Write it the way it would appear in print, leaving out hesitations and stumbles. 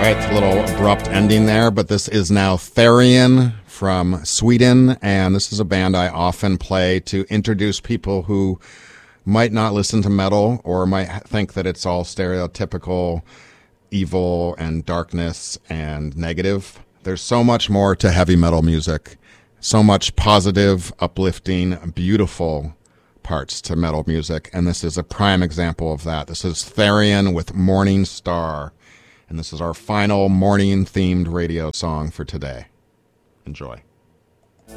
right, a little abrupt ending there, but this is now Therian from Sweden, and this is a band I often play to introduce people who might not listen to metal or might think that it's all stereotypical evil and darkness and negative. There's so much more to heavy metal music, so much positive, uplifting, beautiful parts to metal music, and this is a prime example of that. This is Therian with Morning Star, and this is our final morning-themed radio song for today. Enjoy.